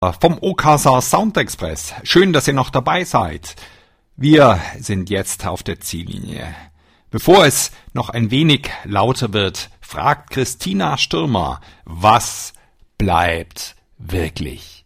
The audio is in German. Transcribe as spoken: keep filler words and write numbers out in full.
Vom Okasa Sound Express. Schön, dass ihr noch dabei seid. Wir sind jetzt auf der Ziellinie. Bevor es noch ein wenig lauter wird, fragt Christina Stürmer, was bleibt wirklich?